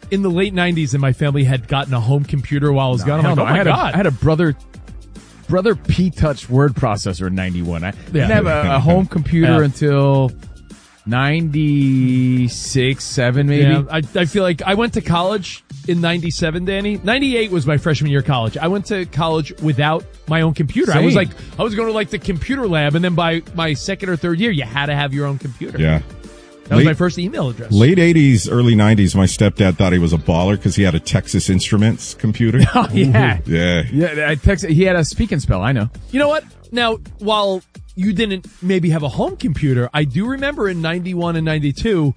in the late 90s and my family had gotten a home computer while I was gone. I'm like, oh my God. I had a brother P-Touch word processor in 91. I didn't have a home computer until 96, 7 maybe. Yeah, I feel like I went to college in 97, Danny. 98 was my freshman year of college. I went to college without my own computer. Same. I was going to like the computer lab, and then by my second or third year, you had to have your own computer. Yeah. That was my first email address. Late 80s, early 90s, my stepdad thought he was a baller because he had a Texas Instruments computer. Oh, yeah. Yeah. Yeah, he had a speak and spell, I know. You know what? Now, while you didn't maybe have a home computer, I do remember in 91 and 92,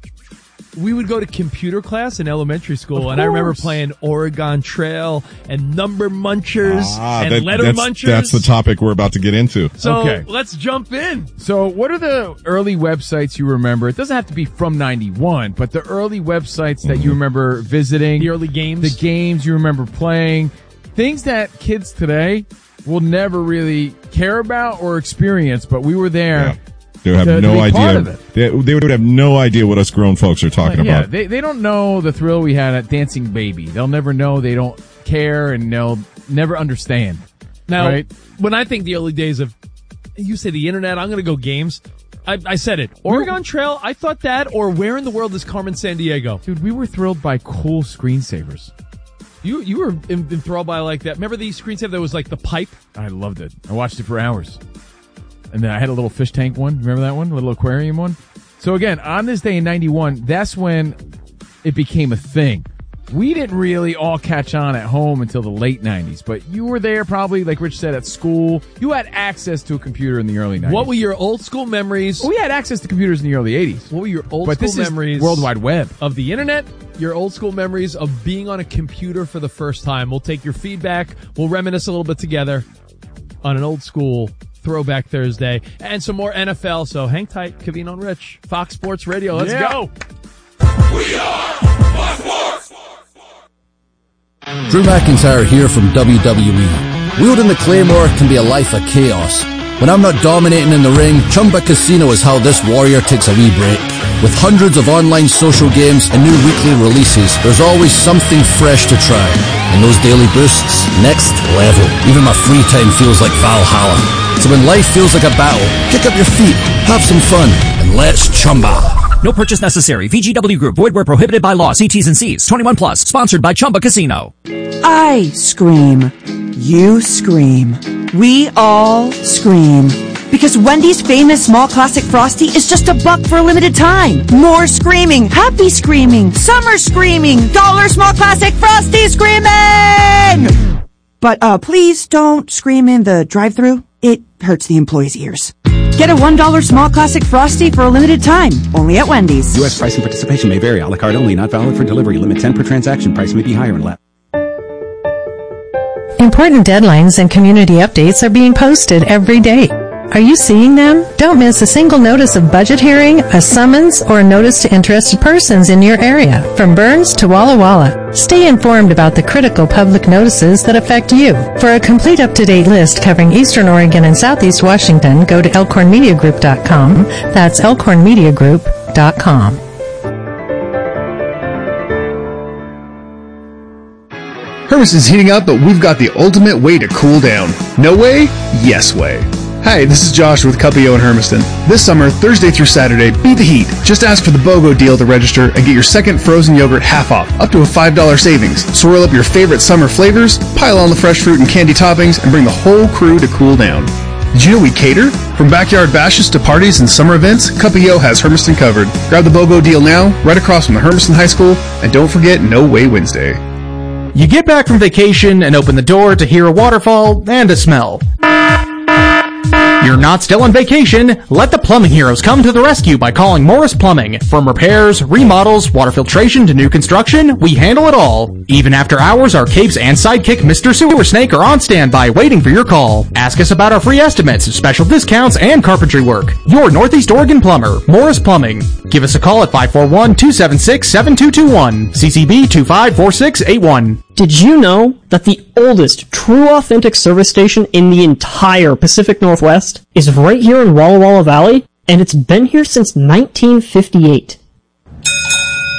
we would go to computer class in elementary school, and I remember playing Oregon Trail and Number Munchers and Letter Munchers. That's the topic we're about to get into. So let's jump in. So what are the early websites you remember? It doesn't have to be from 91, but the early websites that you remember visiting. The early games. The games you remember playing. Things that kids today will never really care about or experience, but we were there. Yeah. They would have no idea. They would have no idea what us grown folks are talking about. They don't know the thrill we had at Dancing Baby. They'll never know. They don't care, and they'll never understand. Now, when I think the early days of, you say the internet, I'm going to go games. I said it. Oregon Trail, I thought that, or where in the world is Carmen Sandiego? Dude, we were thrilled by cool screensavers. You were enthralled by like that. Remember the screensaver that was like the pipe? I loved it. I watched it for hours. And then I had a little fish tank one. Remember that one? A little aquarium one? So again, on this day in 91, that's when it became a thing. We didn't really all catch on at home until the late 90s, but you were there probably, like Rich said, at school. You had access to a computer in the early 90s. What were your old school memories? Well, we had access to computers in the early 80s. What were your old school memories? World Wide Web. Of the internet? Your old school memories of being on a computer for the first time. We'll take your feedback. We'll reminisce a little bit together on an old school Throwback Thursday, and some more NFL, so hang tight. Kaveen on Rich, Fox Sports Radio. Let's go. We are Fox Sports. Drew McIntyre here from WWE. Wielding the Claymore can be a life of chaos. When I'm not dominating in the ring, Chumba Casino is how this warrior takes a wee break. With hundreds of online social games and new weekly releases, there's always something fresh to try. And those daily boosts, next level. Even my free time feels like Valhalla. So when life feels like a battle, kick up your feet, have some fun, and let's chumba. No purchase necessary. VGW Group. Void where prohibited by law. See T's and C's. 21 plus. Sponsored by Chumba Casino. I scream. You scream. We all scream. Because Wendy's famous small classic Frosty is just $1 for a limited time. More screaming. Happy screaming. Summer screaming. $1 small classic Frosty screaming! But please don't scream in the drive-thru. It hurts the employees' ears. Get a $1 small classic Frosty for a limited time. Only at Wendy's. U.S. price and participation may vary. A la carte only. Not valid for delivery. Limit 10 per transaction. Price may be higher in less. Important deadlines and community updates are being posted every day. Are you seeing them? Don't miss a single notice of budget hearing, a summons, or a notice to interested persons in your area, from Burns to Walla Walla. Stay informed about the critical public notices that affect you. For a complete up-to-date list covering Eastern Oregon and Southeast Washington, go to elkhornmediagroup.com. That's elkhornmediagroup.com. Hermiston's heating up, but we've got the ultimate way to cool down. No way? Yes way. Hi, this is Josh with Cuppio in Hermiston. This summer, Thursday through Saturday, beat the heat. Just ask for the BOGO deal to register and get your second frozen yogurt half off, up to a $5 savings. Swirl up your favorite summer flavors, pile on the fresh fruit and candy toppings, and bring the whole crew to cool down. Did you know we cater? From backyard bashes to parties and summer events, Cuppio has Hermiston covered. Grab the BOGO deal now, right across from the Hermiston High School, and don't forget No Way Wednesday. You get back from vacation and open the door to hear a waterfall and a smell. You're not still on vacation. Let the plumbing heroes come to the rescue by calling Morris Plumbing. From repairs, remodels, water filtration to new construction, we handle it all. Even after hours, our capes and sidekick Mr. Sewer Snake are on standby waiting for your call. Ask us about our free estimates, special discounts, and carpentry work. Your Northeast Oregon plumber, Morris Plumbing. Give us a call at 541-276-7221. CCB 254681. Did you know that the oldest true authentic service station in the entire Pacific Northwest is right here in Walla Walla Valley? And it's been here since 1958.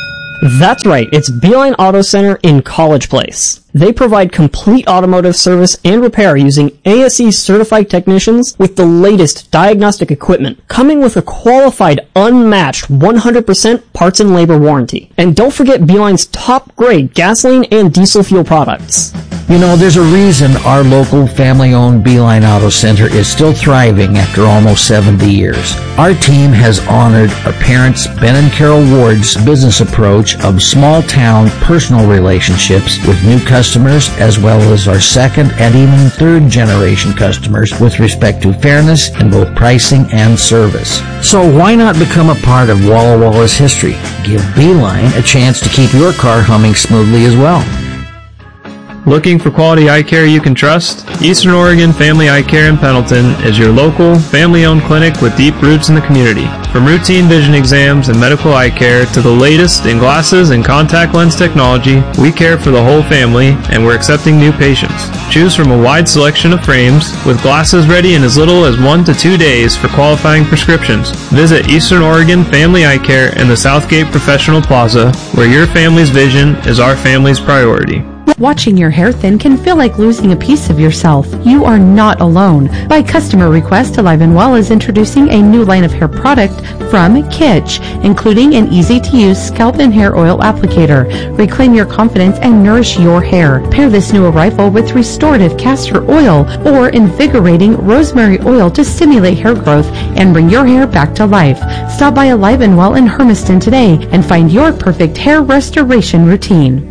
That's right, it's Beeline Auto Center in College Place. They provide complete automotive service and repair using ASE certified technicians with the latest diagnostic equipment, coming with a qualified, unmatched 100% parts and labor warranty. And don't forget Beeline's top grade gasoline and diesel fuel products. You know, there's a reason our local family-owned Beeline Auto Center is still thriving after almost 70 years. Our team has honored our parents, Ben and Carol Ward's business approach of small-town personal relationships with new customers, as well as our second and even third-generation customers with respect to fairness in both pricing and service. So why not become a part of Walla Walla's history? Give Beeline a chance to keep your car humming smoothly as well. Looking for quality eye care you can trust? Eastern Oregon Family Eye Care in Pendleton is your local, family-owned clinic with deep roots in the community. From routine vision exams and medical eye care to the latest in glasses and contact lens technology, we care for the whole family and we're accepting new patients. Choose from a wide selection of frames with glasses ready in as little as 1 to 2 days for qualifying prescriptions. Visit Eastern Oregon Family Eye Care in the Southgate Professional Plaza, where your family's vision is our family's priority. Watching your hair thin can feel like losing a piece of yourself. You are not alone. By customer request, Alive & Well is introducing a new line of hair product from Kitsch, including an easy-to-use scalp and hair oil applicator. Reclaim your confidence and nourish your hair. Pair this new arrival with restorative castor oil or invigorating rosemary oil to stimulate hair growth and bring your hair back to life. Stop by Alive & Well in Hermiston today and find your perfect hair restoration routine.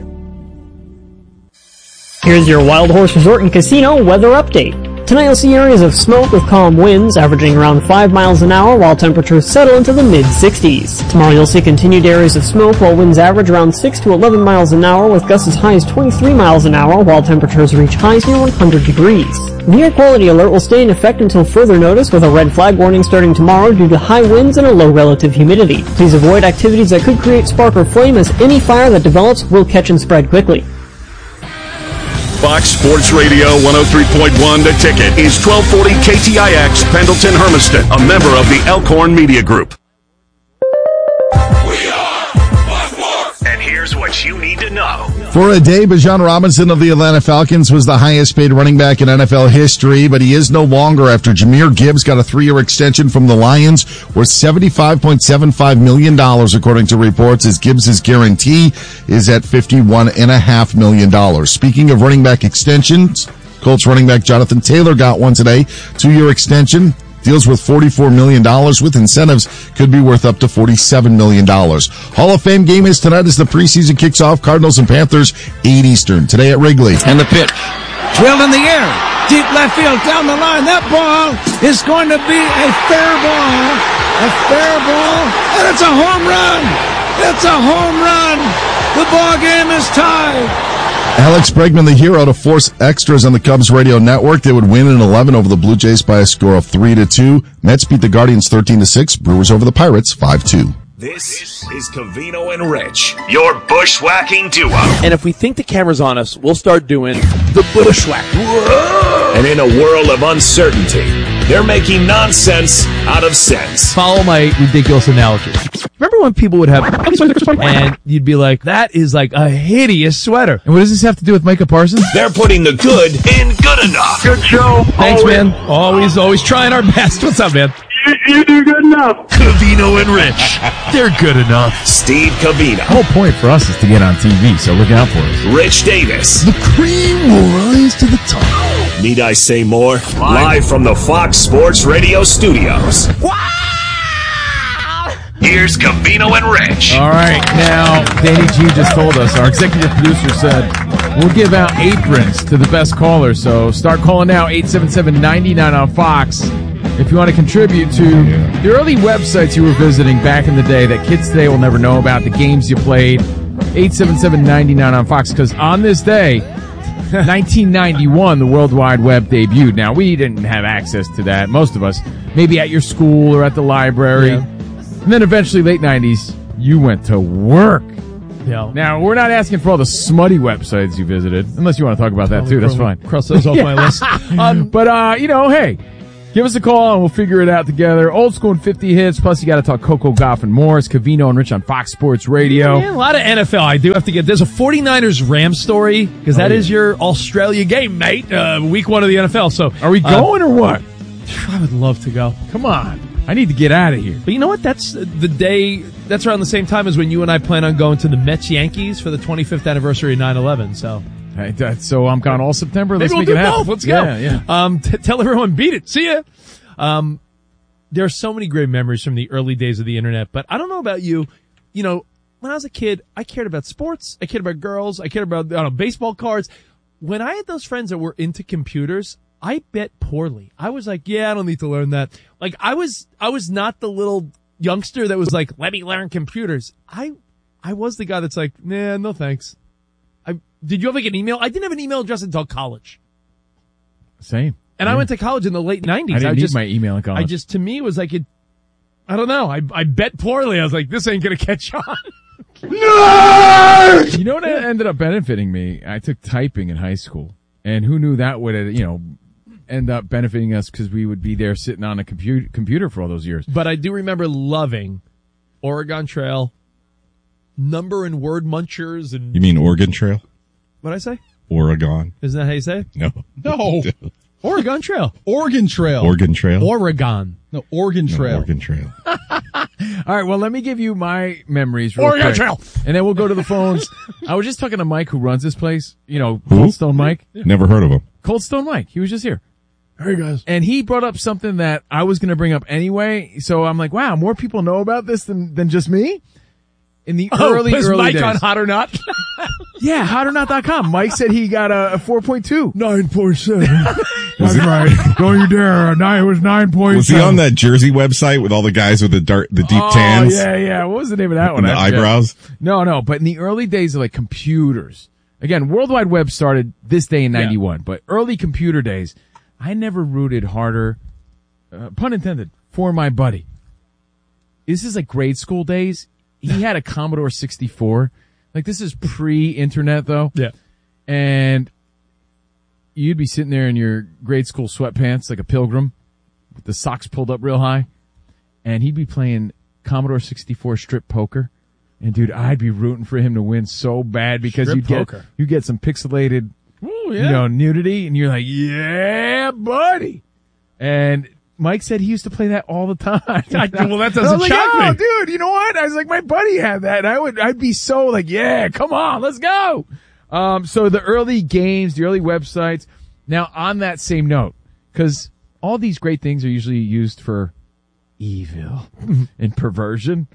Here's your Wild Horse Resort and Casino weather update. Tonight you'll see areas of smoke with calm winds averaging around 5 miles an hour while temperatures settle into the mid-60s. Tomorrow you'll see continued areas of smoke while winds average around 6 to 11 miles an hour with gusts as high as 23 miles an hour while temperatures reach highs near 100 degrees. The air quality alert will stay in effect until further notice with a red flag warning starting tomorrow due to high winds and a low relative humidity. Please avoid activities that could create spark or flame as any fire that develops will catch and spread quickly. Fox Sports Radio 103.1 The Ticket is 1240 KTIX Pendleton Hermiston, a member of the Elkhorn Media Group. We are Fox Sports. And here's what you need to know. For a day, Bijan Robinson of the Atlanta Falcons was the highest paid running back in NFL history, but he is no longer after Jahmyr Gibbs got a 3-year extension from the Lions worth $75.75 million, according to reports, as Gibbs' guarantee is at $51.5 million. Speaking of running back extensions, Colts running back Jonathan Taylor got one today, 2-year extension. Deals worth $44 million with incentives could be worth up to $47 million. Hall of Fame game is tonight as the preseason kicks off. Cardinals and Panthers, 8 Eastern. Today at Wrigley. And the pitch. Drilled in the air. Deep left field down the line. That ball is going to be a fair ball. A fair ball. And it's a home run. It's a home run. The ball game is tied. Alex Bregman, the hero, to force extras on the Cubs radio network. They would win in 11 over the Blue Jays by a score of 3-2. Mets beat the Guardians 13-6. Brewers over the Pirates 5-2. This is Covino and Rich, your bushwhacking duo. And if we think the camera's on us, we'll start doing the bushwhack. Whoa! And in a world of uncertainty, they're making nonsense out of sense. Follow my ridiculous analogy. Remember when people would have, and you'd be like, that is like a hideous sweater. And what does this have to do with Micah Parsons? They're putting the good in good enough. Good show. Thanks, man. Always trying our best. What's up, man? You do good enough. Covino and Rich. They're good enough. Steve Covino. The whole point for us is to get on TV, so look out for us. Rich Davis. The cream will rise to the top. Need I say more? Live from the Fox Sports Radio studios. Wow! Here's Covino and Rich. All right, now, Danny G just told us, our executive producer said, we'll give out aprons to the best caller, so start calling now, 877-99 on Fox. If you want to contribute to the early websites you were visiting back in the day that kids today will never know about, the games you played, 877-99 on Fox, because on this day, 1991, the World Wide Web debuted. Now, we didn't have access to that, most of us, maybe at your school or at the library. Yeah. And then eventually, late 90s, you went to work. Yeah. Now, we're not asking for all the smutty websites you visited, unless you want to talk about that, too. That's fine. Cross those off my list. But, hey, Give us a call and we'll figure it out together. Old school and 50 hits. Plus, you got to talk Coco Gauff and Morris, Covino and Rich on Fox Sports Radio. Yeah, a lot of NFL. I do have to get. There's a 49ers Rams story because that is your Australia game, mate. Week 1 of the NFL. So, are we going or what? I would love to go. Come on. I need to get out of here. But you know what? That's the day. That's around the same time as when you and I plan on going to the Mets Yankees for the 25th anniversary of 9/11. So. So I'm gone all September. Maybe Let's we'll make it do happen. both. Let's go. Yeah. Tell everyone, beat it. See ya. There are so many great memories from the early days of the internet, but I don't know about you. You know, when I was a kid, I cared about sports. I cared about girls. I cared about baseball cards. When I had those friends that were into computers, I bet poorly. I was like, yeah, I don't need to learn that. Like I was not the little youngster that was like, let me learn computers. I was the guy that's like, nah, no thanks. Did you have like an email? I didn't have an email address until college. Same. And I went to college in the late 90s. I didn't need my email in college. To me, it was like, I don't know. I bet poorly. I was like, this ain't going to catch on. No! You know what ended up benefiting me? I took typing in high school. And who knew that would, end up benefiting us because we would be there sitting on a computer for all those years. But I do remember loving Oregon Trail, number and word munchers. And You mean Oregon Trail? What'd I say? Oregon. Isn't that how you say it? No. Oregon Trail. Oregon Trail. Oregon Trail. Oregon. No, Oregon Trail. Oregon Trail. All right, well, let me give you my memories real Oregon quick. Trail. And then we'll go to the phones. I was just talking to Mike, who runs this place. Cold Stone Mike. Never heard of him. Cold Stone Mike. He was just here. Hey, guys. And he brought up something that I was going to bring up anyway. So I'm like, wow, more people know about this than just me. In the early Mike days. on Hot or Not? Yeah, hotornot.com. Mike said he got a 4.2. 9.7. That's right. Don't you dare. It was 9.7. Was he on that Jersey website with all the guys with the deep tans? Yeah. What was the name of that one? And the eyebrows? No. But in the early days of like computers, again, World Wide Web started this day in 91, but early computer days, I never rooted harder, pun intended, for my buddy. This is like grade school days. He had a Commodore 64. Like, this is pre-internet, though. Yeah. And you'd be sitting there in your grade school sweatpants like a pilgrim with the socks pulled up real high. And he'd be playing Commodore 64 strip poker. And, dude, I'd be rooting for him to win so bad because you get some pixelated, nudity. And you're like, yeah, buddy. And Mike said he used to play that all the time. Well, that doesn't shock me. Dude, you know what? I was like, my buddy had that. And I'd be so like, yeah, come on, let's go. So the early games, the early websites. Now, on that same note, because all these great things are usually used for evil and perversion.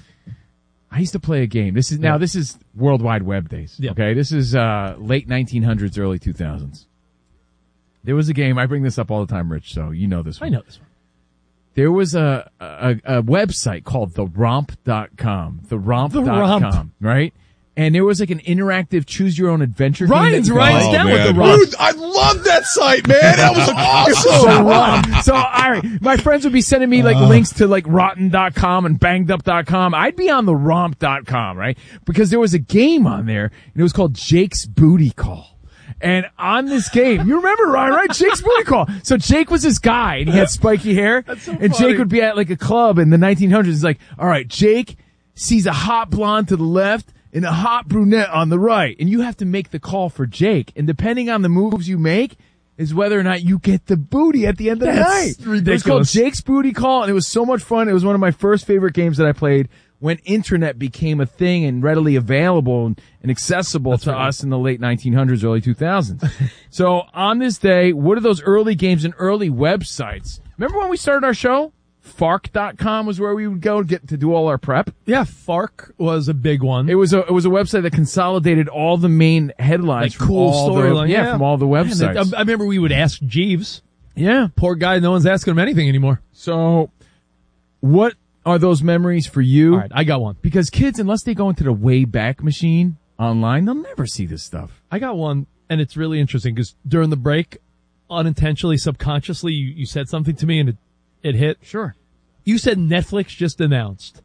I used to play a game. This is World Wide Web days. Yeah. Okay. This is, late 1900s, early 2000s. There was a game, I bring this up all the time, Rich, so you know this one. I know this one. There was a website called theromp.com. Theromp.com, right? And there was like an interactive choose your own adventure game. Ryan's down with the Romp. Dude, I love that site, man. That was awesome. So, all right, my friends would be sending me like links to like rotten.com and bangedup.com. I'd be on the romp.com, right? Because there was a game on there and it was called Jake's Booty Call. And on this game, you remember Ryan, right? Jake's Booty Call. So Jake was this guy and he had spiky hair. That's so and funny. Jake would be at like a club in the 1900s. It's like, all right, Jake sees a hot blonde to the left and a hot brunette on the right. And you have to make the call for Jake. And depending on the moves you make is whether or not you get the booty at the end of the night. Ridiculous. It was called Jake's Booty Call and it was so much fun. It was one of my first favorite games that I played when internet became a thing and readily available and accessible to us in the late 1900s, early 2000s. So on this day, what are those early games and early websites? Remember when we started our show? Fark.com was where we would go to do all our prep. Yeah, Fark was a big one. It was a website that consolidated all the main headlines Like from cool all storyline. from all the websites. I remember we would ask Jeeves. Yeah. Poor guy, no one's asking him anything anymore. So what are those memories for you? All right, I got one. Because kids, unless they go into the Wayback Machine online, they'll never see this stuff. I got one, and it's really interesting because during the break, unintentionally, subconsciously, you said something to me and it hit. Sure. You said Netflix just announced.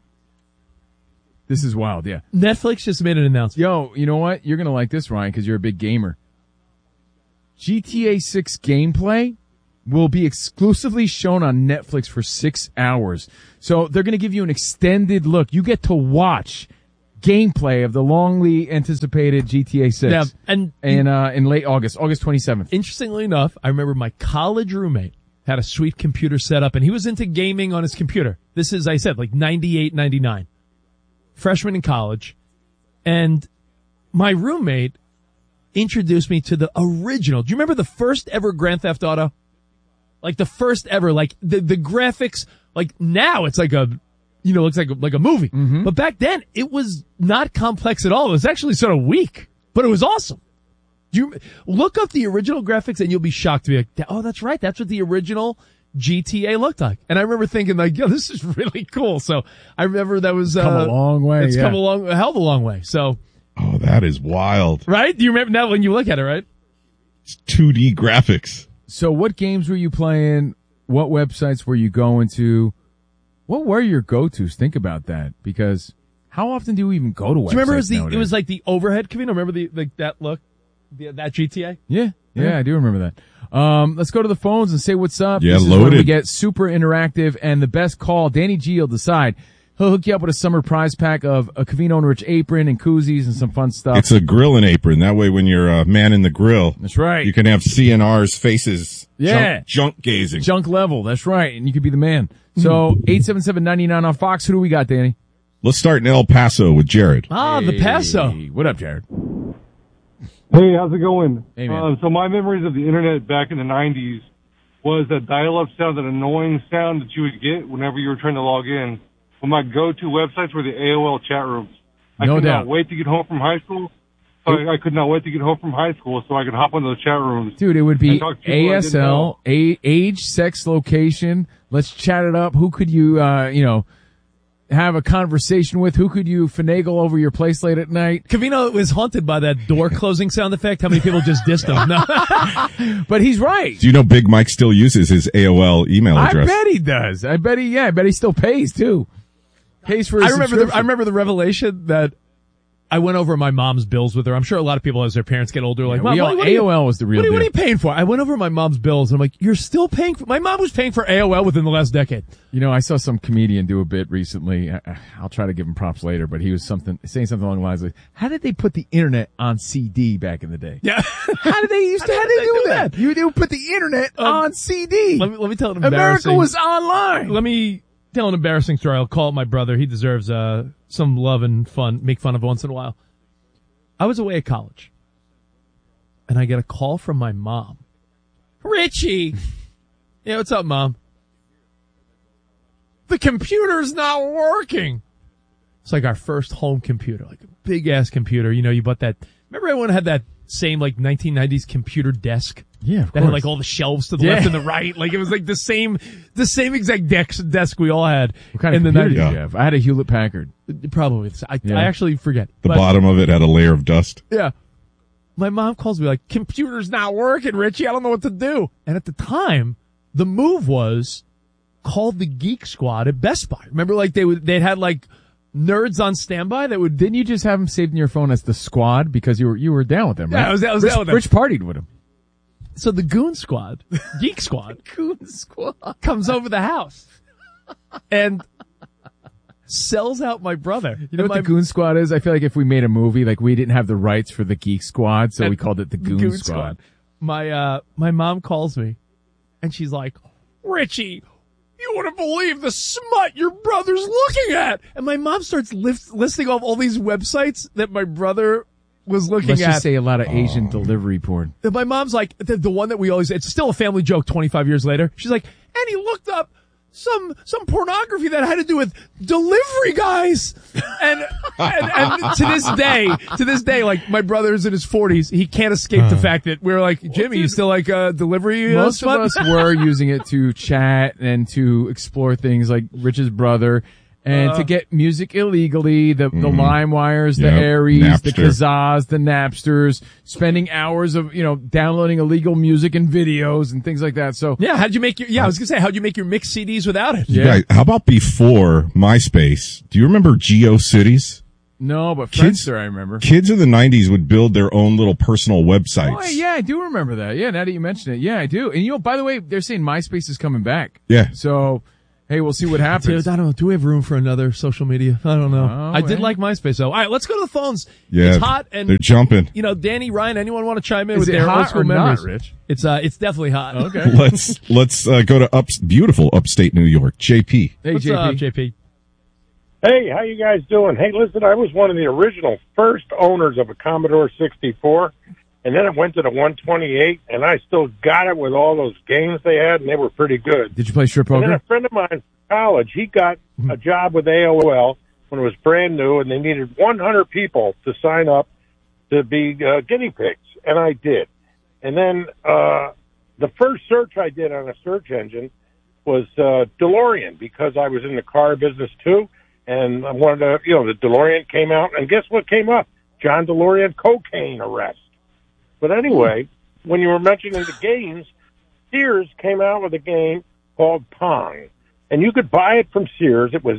This is wild, yeah. Netflix just made an announcement. Yo, you know what? You're going to like this, Ryan, because you're a big gamer. GTA 6 gameplay will be exclusively shown on Netflix for 6 hours. So they're going to give you an extended look. You get to watch gameplay of the longly anticipated GTA 6. Yeah, and in late August 27th. Interestingly enough, I remember my college roommate had a sweet computer set up, and he was into gaming on his computer. This is, I said, like 98, 99. Freshman in college. And my roommate introduced me to the original. Do you remember the first ever Grand Theft Auto? Like the first ever, like the graphics, like now it's like looks like a movie. Mm-hmm. But back then it was not complex at all. It was actually sort of weak, but it was awesome. You look up the original graphics and you'll be shocked to be like, oh, that's right. That's what the original GTA looked like. And I remember thinking like, yo, this is really cool. So I remember that was, come a long way. It's come a hell of a long way. So. Oh, that is wild. Right? Do you remember now when you look at it, right? It's 2D graphics. So what games were you playing? What websites were you going to? What were your go-tos? Think about that, because how often do you even go to websites? Do you remember it was like the overhead, Kavino? Remember that look? That GTA? Yeah, I do remember that. Let's go to the phones and say what's up. Yeah, this is loaded. when we get super interactive, and the best call, Danny G will decide. He'll hook you up with a summer prize pack of a Covino and Rich apron and koozies and some fun stuff. It's a grilling apron. That way when you're a man in the grill. That's right. You can have CNR's faces. Yeah. Junk gazing. Junk level. That's right. And you could be the man. So 877-99 on Fox. Who do we got, Danny? Let's start in El Paso with Jared. The Paso. What up, Jared? Hey, how's it going? Hey, man. So my memories of the internet back in the 90s was that dial-up sound, that annoying sound that you would get whenever you were trying to log in. Well, my go-to websites were the AOL chat rooms. I could not wait to get home from high school. I could not wait to get home from high school so I could hop on those chat rooms. Dude, it would be ASL, age, sex, location. Let's chat it up. Who could you, have a conversation with? Who could you finagle over your place late at night? Covino was haunted by that door closing sound effect. How many people just dissed him? No. But he's right. Do you know Big Mike still uses his AOL email address? I bet he does. I bet he still pays too. Pays for his I remember the revelation that I went over my mom's bills with her. I'm sure a lot of people as their parents get older like, Mom, AOL was the real deal. What are you paying for? I went over my mom's bills and I'm like, you're still paying for, my mom was paying for AOL within the last decade. You know, I saw some comedian do a bit recently. I'll try to give him props later, but he was saying something along the lines of, how did they put the internet on CD back in the day? Yeah. How did they do that? They would put the internet on CD. Let me tell an embarrassing. America was online. Let me tell an embarrassing story. I'll call it my brother. He deserves, some love and fun, make fun of once in a while. I was away at college, and I get a call from my mom. Richie! Yeah, what's up, Mom? The computer's not working. It's like our first home computer, like a big-ass computer. You know, you bought that. Remember everyone had that same, like, 1990s computer desk? Yeah, of course. That had, like, all the shelves to the left and the right. Like, it was like the same exact desk we all had. What kind of computer did you have? I had a Hewlett-Packard. Probably. I actually forget. The bottom of it had a layer of dust. Yeah. My mom calls me like, computer's not working, Richie. I don't know what to do. And at the time, the move was call the Geek Squad at Best Buy. Remember, like, they'd had like nerds on standby that would. Didn't you just have them saved in your phone as the Squad because you were down with them, right? Yeah, I was down with them. Rich partied with them. So the Goon Squad, Geek Squad, Goon Squad comes over the house and sells out my brother. You know what the Goon Squad is? I feel like if we made a movie, like we didn't have the rights for the Geek Squad, so we called it the Goon Squad. My mom calls me and she's like, Richie, you wouldn't believe the smut your brother's looking at. And my mom starts listing off all these websites that my brother was looking Let's at. just say a lot of Asian delivery porn. My mom's like, the one that we always, it's still a family joke 25 years later. She's like, and he looked up some pornography that had to do with delivery guys. And to this day, like my brother's in his 40s, he can't escape the fact that we're like, Jimmy, you still like delivery? Most of us were using it to chat and to explore things like Rich's brother. And to get music illegally, the LimeWires, the Aries, Napster. the Kazas, the Napsters, spending hours of, downloading illegal music and videos and things like that. So yeah, how'd you make your mixed CDs without it? Yeah. How about before MySpace? Do you remember GeoCities? No, but Kids- Friendster, I remember. Kids in the 90s would build their own little personal websites. Oh, yeah, I do remember that. Yeah, now that you mention it. Yeah, I do. And by the way, they're saying MySpace is coming back. Yeah. So, hey, we'll see what happens. Dude, I don't know. Do we have room for another social media? I don't know. Oh, I did yeah. like MySpace, though. All right, let's go to the phones. Yeah, It's hot, and they're jumping. Danny, Ryan, anyone want to chime in Is with it their hot old school or not, memories? Rich? It's definitely hot. Okay. Let's go to beautiful upstate New York. JP. Hey, What's JP. up, JP? Hey, how you guys doing? Hey, listen, I was one of the original first owners of a Commodore 64, and then it went to the 128, and I still got it with all those games they had, and they were pretty good. Did you play strip And then poker? a friend of mine from college, he got a job with AOL when it was brand new, and they needed 100 people to sign up to be guinea pigs, and I did. And then the first search I did on a search engine was DeLorean, because I was in the car business too. And I wanted to, the DeLorean came out, and guess what came up? John DeLorean cocaine arrest. But anyway, when you were mentioning the games, Sears came out with a game called Pong. And you could buy it from Sears. It was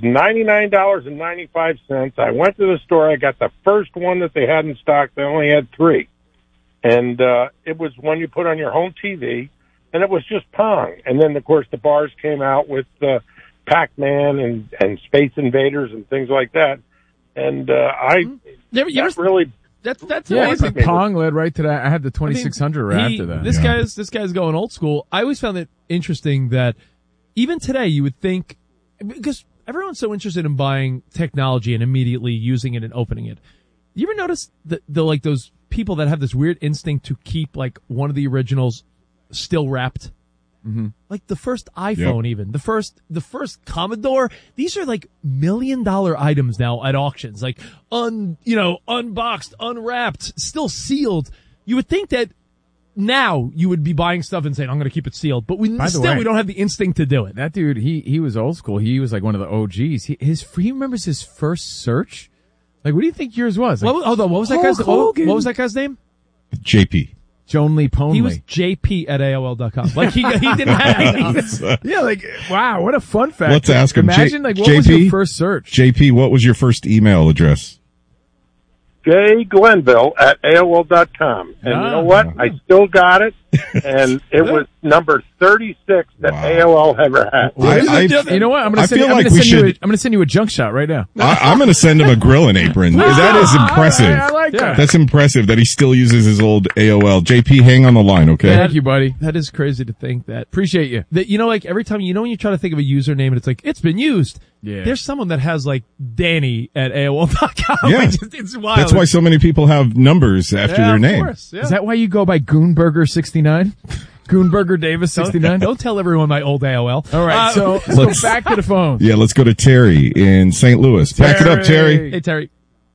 $99.95. I went to the store. I got the first one that they had in stock. They only had 3. And it was one you put on your home TV, and it was just Pong. And then, of course, the bars came out with Pac-Man and Space Invaders and things like that. And that's amazing. Pong led right to that. I had the 2600 right after that. This guy's going old school. I always found it interesting that even today you would think, because everyone's so interested in buying technology and immediately using it and opening it. You ever notice the like those people that have this weird instinct to keep like one of the originals still wrapped? Mm-hmm. Like the first iPhone, even the first Commodore. These are like $1 million items now at auctions, like unboxed, unwrapped, still sealed. You would think that now you would be buying stuff and saying, "I'm going to keep it sealed," but we don't have the instinct to do it. That dude, he was old school. He was like one of the OGs. He remembers his first search. Like, what do you think yours was? Like, hold on, what was that guy's? What was that guy's name? JP. Joan Lee Ponley. He was JP at AOL.com. Like he didn't have yeah, like, wow, what a fun fact. Let's ask him. Imagine, like, what JP, was your first search? JP, what was your first email address? Glenville at AOL.com. And you know what? I still got it. And it was number 36 that AOL ever had. You know what? I'm going to send you a junk shot right now. I'm going to send him a grilling apron. That is impressive. I like that. That's impressive that he still uses his old AOL. JP, hang on the line, okay? Thank you, buddy. That is crazy to think that. Appreciate you. That, like every time, when you try to think of a username and it's like, it's been used. Yeah. There's someone that has like Danny at AOL.com. Yeah. It's wild. That's why so many people have numbers after their name. Course, yeah. Is that why you go by Goonburger69? Goonburger Davis 69? Don't tell everyone my old AOL. All right, so let's go back to the phone. Yeah, let's go to Terry in St. Louis. Back it up, Terry. Hey, Terry.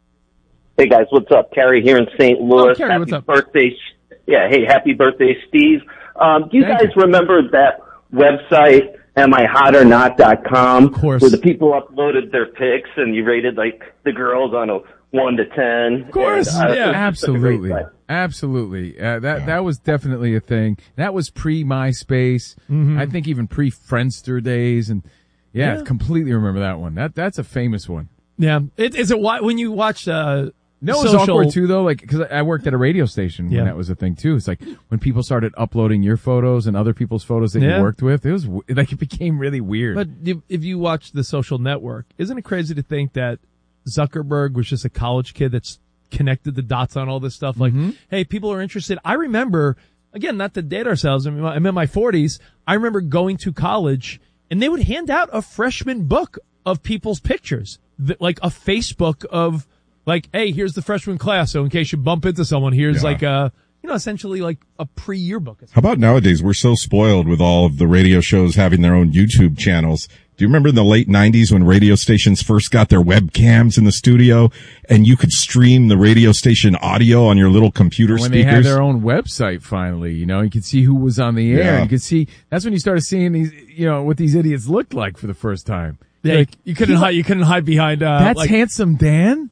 Hey, guys, what's up? Terry here in St. Louis. Terry, what's up? Birthday. Yeah, hey, happy birthday, Steve. Do you guys remember that website, amihotOrNot.com, of course, where the people uploaded their pics and you rated like the girls on a 1 to 10? Of course, yeah, absolutely, absolutely. That was definitely a thing. That was pre MySpace. Mm-hmm. I think even pre Friendster days, and completely remember that one. That's a famous one. Yeah, is it when you watch? No, it was awkward too, though. Like, because I worked at a radio station when that was a thing too. It's like when people started uploading your photos and other people's photos that you worked with. It was like it became really weird. But if you watch The Social Network, isn't it crazy to think that Zuckerberg was just a college kid that's connected the dots on all this stuff? Like, hey, people are interested. I remember, again, not to date ourselves. I'm in my 40s. I remember going to college and they would hand out a freshman book of people's pictures, like a Facebook of. Like, hey, here's the freshman class, so in case you bump into someone, here's like essentially like a pre-yearbook. How about nowadays? We're so spoiled with all of the radio shows having their own YouTube channels. Do you remember in the late 90s when radio stations first got their webcams in the studio and you could stream the radio station audio on your little computer when speakers? They had their own website finally, you could see who was on the air. Yeah. You could see, that's when you started seeing these, what these idiots looked like for the first time. Yeah, like, you couldn't hide behind, that's Handsome Dan?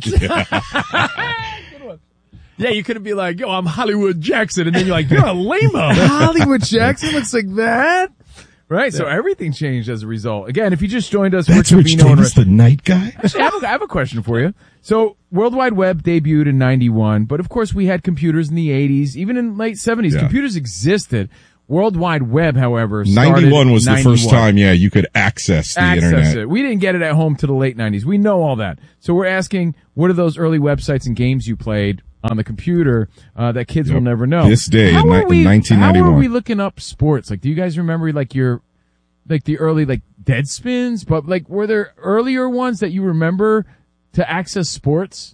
Yeah, you couldn't be like, yo, I'm Hollywood Jackson, and then you're like, you're a lame-o. Hollywood Jackson looks like that? Right, so everything changed as a result. Again, if you just joined us, That's we're Rich Covino and Davis, the night guy? Actually, I have a question for you. So, World Wide Web debuted in 91, but of course we had computers in the 80s, even in late 70s. Yeah. Computers existed. World Wide Web, however, started 91 was 91. the first time, you could access the internet. It. We didn't get it at home to the late 90s. We know all that. So we're asking, what are those early websites and games you played on the computer that kids will never know? This day in 1991. How are we looking up sports? Like, do you guys remember the early Deadspins? But were there earlier ones that you remember to access sports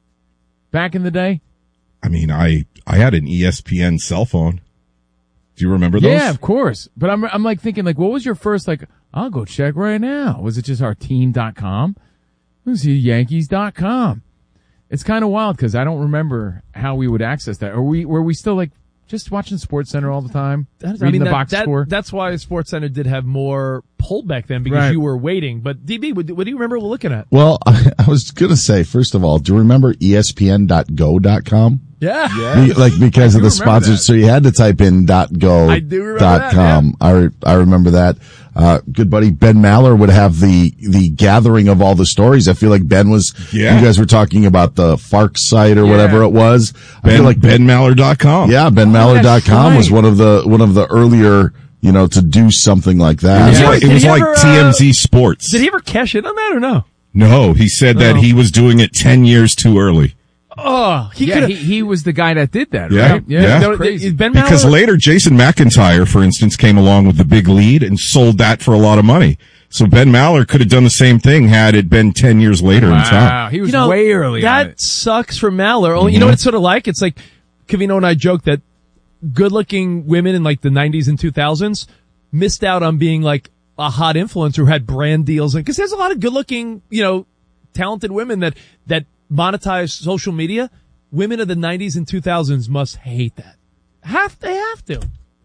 back in the day? I mean, I had an ESPN cell phone. Do you remember those? Yeah, of course. But I'm thinking, what was your first, I'll go check right now. Was it just our team.com? Let's see, Yankees.com. It's kind of wild because I don't remember how we would access that. Were we still just watching SportsCenter all the time? Reading the box score? That's why SportsCenter did have more pull back then because you were waiting. But DB, what do you remember we're looking at? Well, I was going to say, first of all, do you remember ESPN.go.com? Yeah. Because of the sponsors. So you had to type in .go.com. I do remember that, yeah. I remember that. Good buddy Ben Maller would have the gathering of all the stories. I feel like Ben was, you guys were talking about the FARC site or whatever it was. I feel like BenMaller.com. Yeah, BenMaller.com was one of the earlier, to do something like that. It was like TMZ Sports. Did he ever cash in on that or no? No, he said that he was doing it 10 years too early. Oh, he was the guy that did that, Yeah, right? yeah. That's crazy. Because later Jason McIntyre, for instance, came along with the big lead and sold that for a lot of money. So Ben Maller could have done the same thing had it been 10 years later in time. Wow, he was way early. That sucks for Maller. You know what it's sort of like? It's like Covino and I joke that good-looking women in the 90s and 2000s missed out on being a hot influencer who had brand deals. Because there's a lot of good-looking, talented women that monetize social media. Women of the 90s and 2000s must hate that. They have to.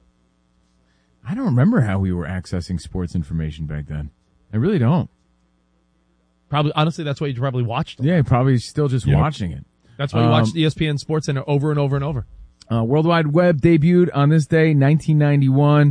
I don't remember how we were accessing sports information back then. I really don't. Probably, honestly, that's why you probably watched it. Yeah, probably still just watching it. That's why you watched ESPN SportsCenter over and over and over. World Wide Web debuted on this day, 1991.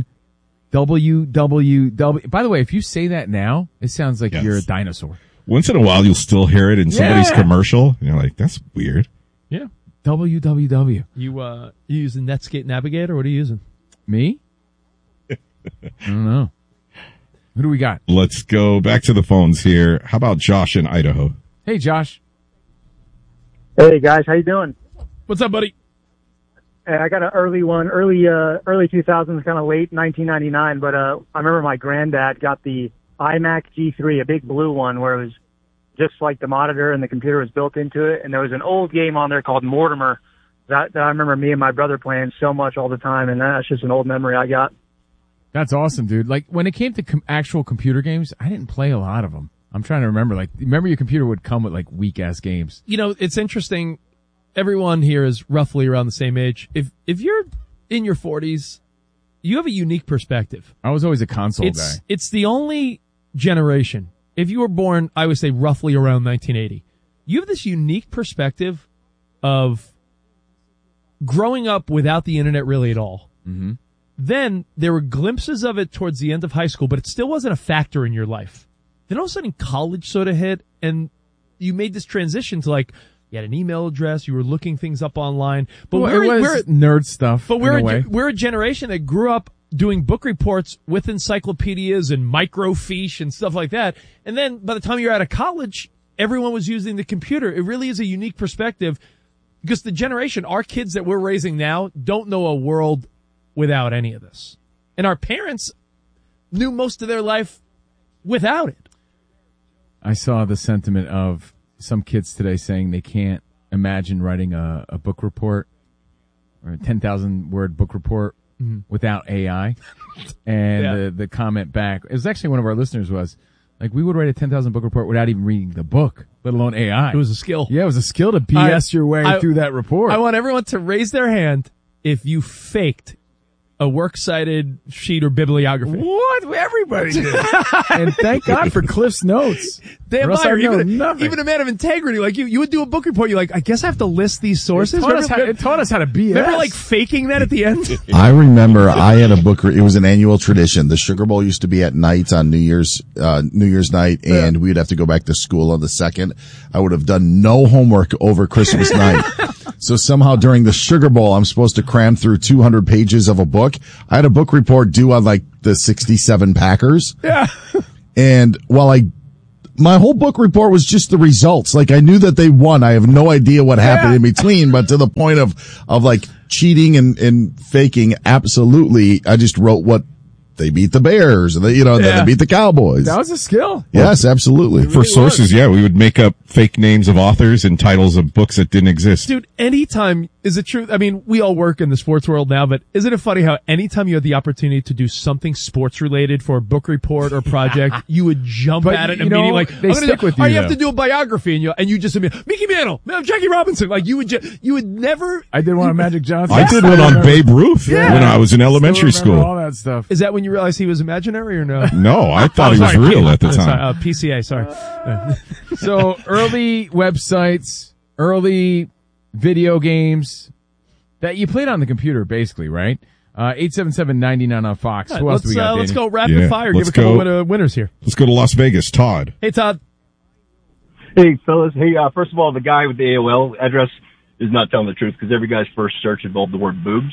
www. By the way, if you say that now, it sounds like you're a dinosaur. Once in a while, you'll still hear it in somebody's commercial, and you're like, that's weird. Yeah. www. You using Netscape Navigator? What are you using? Me? I don't know. Who do we got? Let's go back to the phones here. How about Josh in Idaho? Hey, Josh. Hey, guys. How you doing? What's up, buddy? Hey, I got an early one, early 2000s, kind of late 1999, but I remember my granddad got the iMac G3, a big blue one where it was just like the monitor and the computer was built into it. And there was an old game on there called Mortimer that I remember me and my brother playing so much all the time. And that's just an old memory I got. That's awesome, dude. When it came to actual computer games, I didn't play a lot of them. I'm trying to remember. Remember your computer would come with weak ass games. It's interesting. Everyone here is roughly around the same age. If you're in your 40s, you have a unique perspective. I was always a console guy. It's the only generation. If you were born, I would say roughly around 1980, you have this unique perspective of growing up without the internet really at all. Mm-hmm. Then there were glimpses of it towards the end of high school, but it still wasn't a factor in your life. Then all of a sudden college sort of hit and you made this transition to you had an email address, you were looking things up online. But we're nerd stuff. But we're a generation that grew up doing book reports with encyclopedias and microfiche and stuff like that. And then by the time you're out of college, everyone was using the computer. It really is a unique perspective because the generation, our kids that we're raising now, don't know a world without any of this. And our parents knew most of their life without it. I saw the sentiment of some kids today saying they can't imagine writing a book report or a 10,000 word book report without AI. And the comment back, it was actually one of our listeners was we would write a 10,000 book report without even reading the book, let alone AI. It was a skill. Yeah, it was a skill to BS your way through that report. I want everyone to raise their hand if you faked a works cited sheet or bibliography. What? Everybody did. And thank God for Cliff's Notes. Dan Or else Meyer, I'd know even nothing. a man of integrity like you would do a book report. You're like, I guess I have to list these sources. It taught us how to BS. Remember, like faking that at the end. I remember I had a book. It was an annual tradition. The Sugar Bowl used to be at night on New Year's night, and we'd have to go back to school on the 2nd. I would have done no homework over Christmas night. So somehow during the Sugar Bowl, I'm supposed to cram through 200 pages of a book. I had a book report due on like the 67 Packers. Yeah. And while my whole book report was just the results. Like I knew that they won. I have no idea what happened in between, but to the point of like cheating and faking, absolutely. I just wrote what they beat the Bears and then they beat the Cowboys. That was a skill. Yes, absolutely. For sources, we would make up fake names of authors and titles of books that didn't exist. Dude, anytime, is it true? I mean, we all work in the sports world now, but isn't it funny how anytime you had the opportunity to do something sports related for a book report or project, you would jump at it immediately. Like, they stick with you. You have to do a biography and you just Mickey Mantle, Jackie Robinson. Like you would never. I did one on Magic Johnson. I did one on Babe Ruth when I was in elementary school. All that stuff. Is that when you realized he was imaginary or no? No, I thought he was real at the time. PCA, sorry. So early websites, early video games that you played on the computer, basically, right? 877-99 on Fox. Who else do we got, Danny? Let's go rapid fire. Give a couple winners here. Let's go to Las Vegas. Todd. Hey, Todd. Hey, fellas. Hey, first of all, the guy with the AOL address is not telling the truth because every guy's first search involved the word boobs.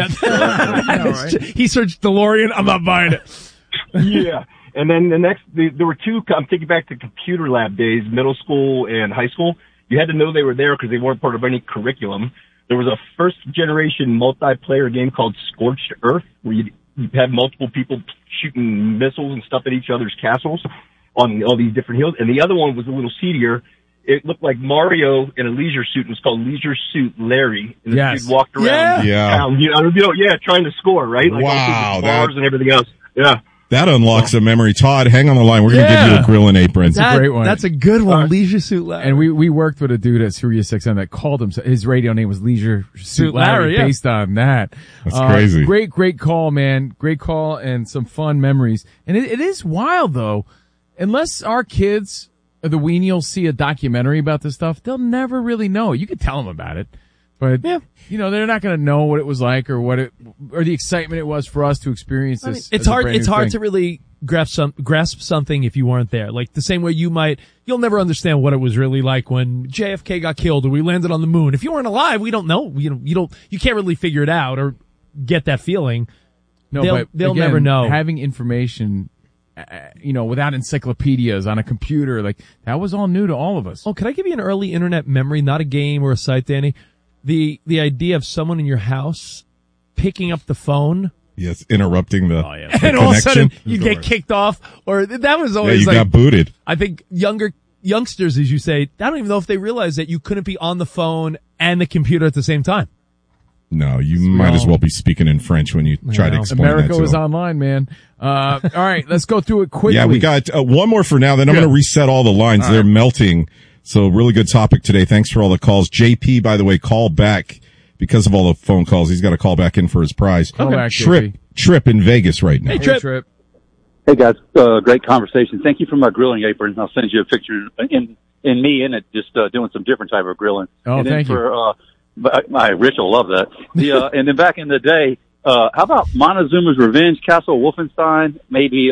He searched DeLorean. I'm not buying it. Yeah. And then there were two, I'm taking back to computer lab days, middle school and high school. You had to know they were there because they weren't part of any curriculum. There was a first generation multiplayer game called Scorched Earth where you had multiple people shooting missiles and stuff at each other's castles on all these different hills. And the other one was a little seedier. It looked like Mario in a leisure suit. It was called Leisure Suit Larry. And the dude walked around town, trying to score, right? Like all the bars and everything else. Yeah. That unlocks a memory. Todd, hang on the line. We're going to give you a grilling apron. That's a great one. That's a good one. Leisure Suit Larry. And we worked with a dude at Sirius XM that called his radio name was Leisure Suit Larry based on that. That's crazy. Great call, man. Great call and some fun memories. And it is wild though. Unless our kids or the weenials see a documentary about this stuff, they'll never really know. You can tell them about it. But, they're not going to know what it was like or or the excitement it was for us to experience this. It's hard to really grasp something if you weren't there. Like the same way you'll never understand what it was really like when JFK got killed or we landed on the moon. If you weren't alive, we don't know. You can't really figure it out or get that feeling. No, they'll again, never know. Having information, without encyclopedias on a computer, like that was all new to all of us. Oh, could I give you an early internet memory, not a game or a site, Danny? The idea of someone in your house picking up the phone. Yes, interrupting the and all of a sudden you get kicked off, or that was always you got booted. I think youngsters, as you say, I don't even know if they realize that you couldn't be on the phone and the computer at the same time. No, you might as well be speaking in French when you try to explain America that to was them. online, man. All right, let's go through it quickly. Yeah, we got one more for now, then I'm going to reset all the lines. They're melting. So really good topic today. Thanks for all the calls. JP, by the way, call back because of all the phone calls. He's got to call back in for his prize. Call back, Trip in Vegas right now. Hey, Trip. Hey, guys. Great conversation. Thank you for my grilling apron. I'll send you a picture in me in it, just doing some different type of grilling. Oh, and thank you. My Rich will love that. And then back in the day, how about Montezuma's Revenge, Castle Wolfenstein, maybe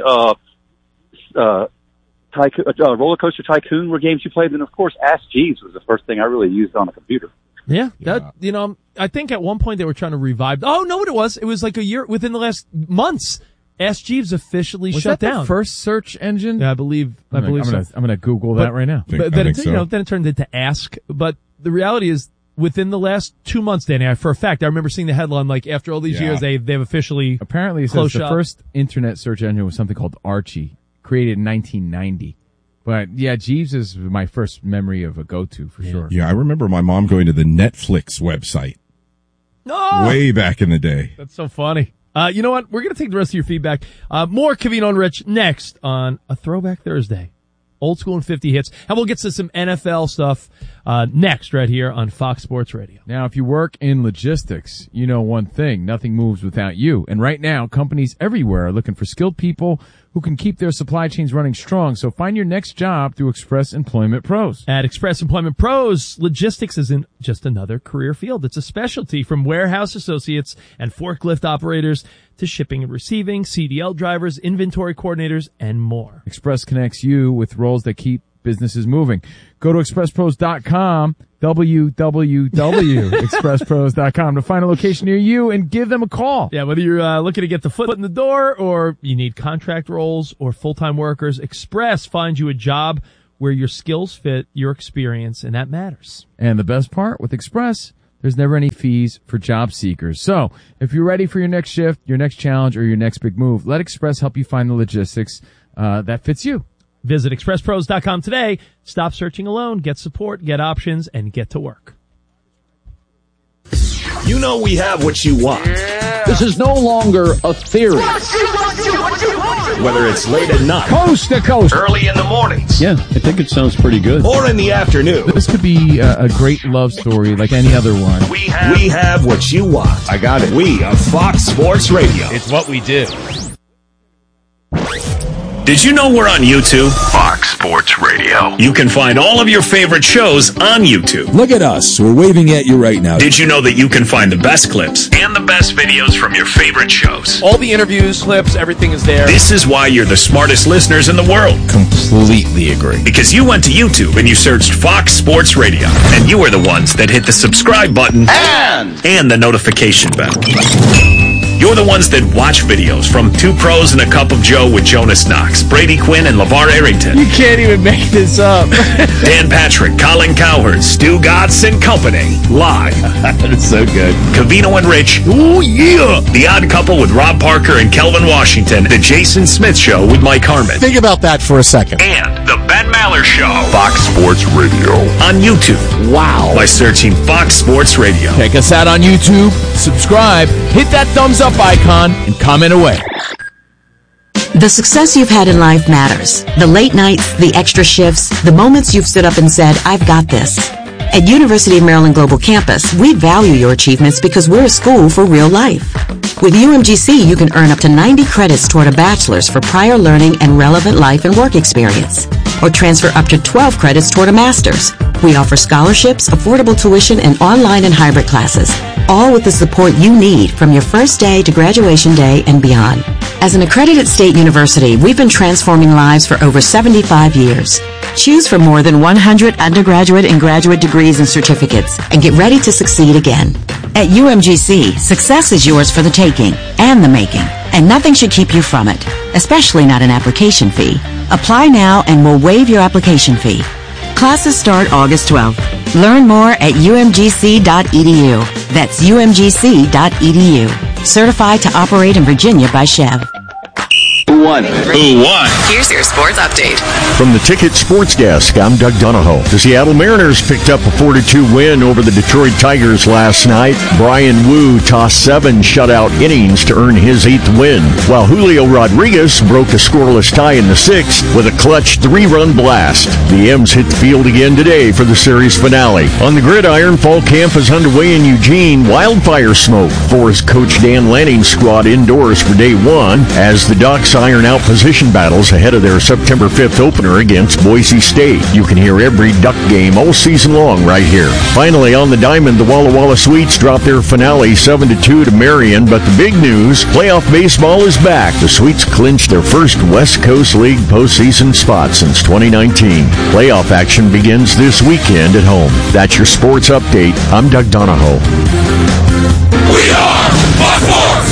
Roller Coaster Tycoon were games you played. And, of course, Ask Jeeves was the first thing I really used on a computer. Yeah. I think at one point they were trying to revive. Oh, no, what it was. It was like a year within the last months. Ask Jeeves officially shut down. The first search engine? Yeah, I believe so. I'm going to Google that right now. Then it turned into Ask. But the reality is, within the last 2 months, Danny, for a fact, I remember seeing the headline, like, after all these years, they've officially apparently closed the shop. first internet search engine was something called Archie, created in 1990. But yeah, Jeeves is my first memory of a go-to for sure. Yeah, I remember my mom going to the Netflix website. No! Way back in the day. That's so funny. You know what? We're going to take the rest of your feedback. More Covino and Rich next on a Throwback Thursday. Old School and 50 Hits. And we'll get to some NFL stuff. next right here on Fox Sports Radio. Now, if you work in logistics, you know one thing, nothing moves without you. And right now, companies everywhere are looking for skilled people who can keep their supply chains running strong. So find your next job through Express Employment Pros. At Express Employment Pros, logistics isn't just another career field. It's a specialty, from warehouse associates and forklift operators to shipping and receiving, CDL drivers, inventory coordinators, and more. Express connects you with roles that keep businesses moving. Go to expresspros.com, www.expresspros.com, to find a location near you and give them a call. Yeah, whether you're looking to get the foot in the door or you need contract roles or full-time workers, Express finds you a job where your skills fit your experience, and that matters. And the best part with Express, there's never any fees for job seekers. So if you're ready for your next shift, your next challenge, or your next big move, let Express help you find the logistics that fits you. Visit expresspros.com today. Stop searching alone. Get support, get options, and get to work. You know we have what you want. This is no longer a theory. Whether it's late at night, Coast to coast, early in the mornings, yeah, I think it sounds pretty good, or in the afternoon. This could be a great love story like any other one. We have what you want. I got it. We are Fox Sports Radio. It's what we do. Did you know we're on YouTube? Fox Sports Radio. You can find all of your favorite shows on YouTube. Look at us. We're waving at you right now. Did you know that you can find the best clips and the best videos from your favorite shows? All the interviews, clips, everything is there. This is why you're the smartest listeners in the world. Completely agree. Because you went to YouTube and you searched Fox Sports Radio, and you are the ones that hit the subscribe button and the notification bell. You're the ones that watch videos from Two Pros and a Cup of Joe with Jonas Knox, Brady Quinn, and LeVar Arrington. You can't even make this up. Dan Patrick, Colin Cowherd, Stu Gatz and Company. Live. That's so good. Covino and Rich. Oh, yeah. The Odd Couple with Rob Parker and Kelvin Washington. The Jason Smith Show with Mike Harmon. Think about that for a second. And the Ben Maller Show. Fox Sports Radio. On YouTube. Wow. By searching Fox Sports Radio. Check us out on YouTube. Subscribe. Hit that thumbs up icon and comment away. The success you've had in life matters. The late nights, the extra shifts, the moments you've stood up and said, I've got this. At University of Maryland Global Campus, we value your achievements because we're a school for real life. With UMGC, you can earn up to 90 credits toward a bachelor's for prior learning and relevant life and work experience, or transfer up to 12 credits toward a master's. We offer scholarships, affordable tuition, and online and hybrid classes, all with the support you need from your first day to graduation day and beyond. As an accredited state university, we've been transforming lives for over 75 years. Choose from more than 100 undergraduate and graduate degrees and certificates, and get ready to succeed again. At UMGC, success is yours for the taking and the making, and nothing should keep you from it, especially not an application fee. Apply now and we'll waive your application fee. Classes start August 12th. Learn more at umgc.edu. That's umgc.edu. Certified to operate in Virginia by Chev. Who won? Here's your sports update. From the Ticket Sports Desk, I'm Doug Donahoe. The Seattle Mariners picked up a 4-2 win over the Detroit Tigers last night. Brian Wu tossed 7 shutout innings to earn his 8th win, while Julio Rodriguez broke a scoreless tie in the 6th with a clutch 3-run blast. The M's hit the field again today for the series finale. On the gridiron, fall camp is underway in Eugene. Wildfire smoke for coach Dan Lanning's squad indoors for day 1 as the Ducks iron out position battles ahead of their September 5th opener against Boise State. You can hear every Duck game all season long right here. Finally, on the diamond, the Walla Walla Sweets dropped their finale 7-2 to Marion, but the big news, playoff baseball is back. The Sweets clinched their first West Coast League postseason spot since 2019. Playoff action begins this weekend at home. That's your sports update. I'm Doug Donahoe. We are Fox Sports.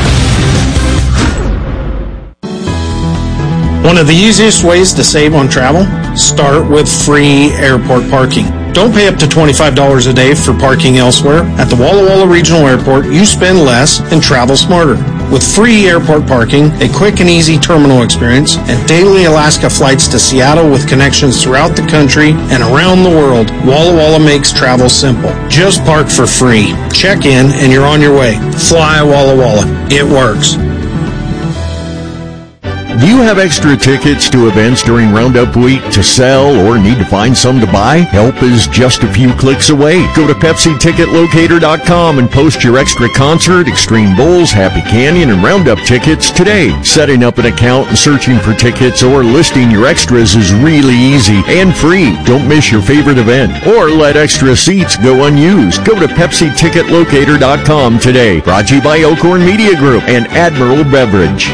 One of the easiest ways to save on travel? Start with free airport parking. Don't pay up to $25 a day for parking elsewhere. At the Walla Walla Regional Airport, you spend less and travel smarter. With free airport parking, a quick and easy terminal experience, and daily Alaska flights to Seattle with connections throughout the country and around the world, Walla Walla makes travel simple. Just park for free. Check in and you're on your way. Fly Walla Walla. It works. Do you have extra tickets to events during Roundup Week to sell or need to find some to buy? Help is just a few clicks away. Go to PepsiTicketLocator.com and post your extra concert, Extreme Bowls, Happy Canyon, and Roundup tickets today. Setting up an account and searching for tickets or listing your extras is really easy and free. Don't miss your favorite event or let extra seats go unused. Go to PepsiTicketLocator.com today. Brought to you by Elkhorn Media Group and Admiral Beverage.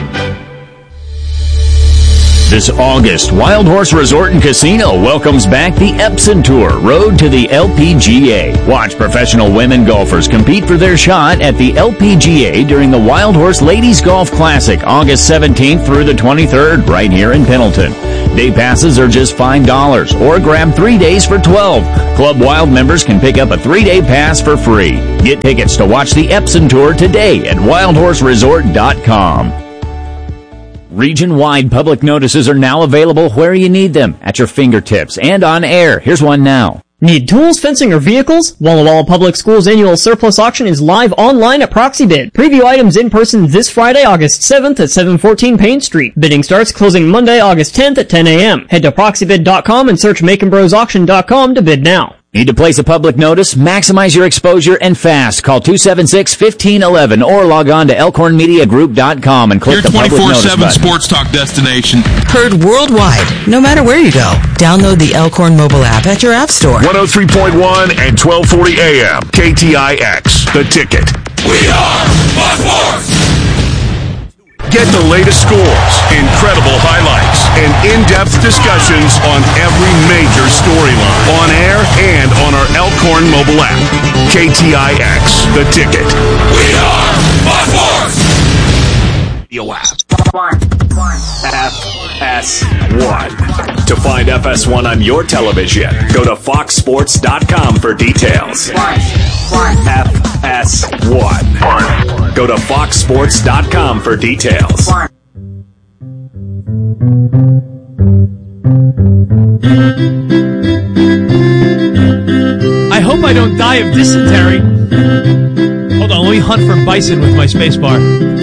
This August, Wild Horse Resort and Casino welcomes back the Epson Tour, Road to the LPGA. Watch professional women golfers compete for their shot at the LPGA during the Wild Horse Ladies Golf Classic, August 17th through the 23rd, right here in Pendleton. Day passes are just $5, or grab 3 days for $12. Club Wild members can pick up a 3-day pass for free. Get tickets to watch the Epson Tour today at wildhorseresort.com. Region-wide public notices are now available where you need them, at your fingertips and on air. Here's one now. Need tools, fencing, or vehicles? Walla Walla Public Schools annual surplus auction is live online at ProxyBid. Preview items in person this Friday, August 7th at 714 Payne Street. Bidding starts closing Monday, August 10th at 10 a.m. Head to proxybid.com and search MakinBrosAuction.com to bid now. Need to place a public notice? Maximize your exposure and fast. Call 276-1511 or log on to elkhornmediagroup.com and click the public notice button. Your 24/7 sports talk destination. Heard worldwide, no matter where you go. Download the Elkhorn mobile app at your app store. 103.1 and 1240 AM. KTIX. The Ticket. We are Fox Sports. Get the latest scores, incredible highlights, and in-depth discussions on every major storyline on air and on our Elkhorn mobile app. KTIX, The Ticket. We are Fox Sports. Your app. FS1. To find FS1 on your television, go to foxsports.com for details. FS1. Go to foxsports.com for details. I hope I don't die of dysentery. Hold on, let me hunt for bison with my space bar.